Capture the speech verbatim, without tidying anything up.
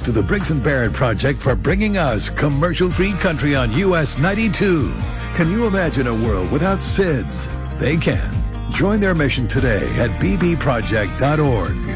thanks to the Briggs and Barrett Project for bringing us commercial-free country on U S ninety-two. Can you imagine a world without S I Ds? They can. Join their mission today at b b project dot org.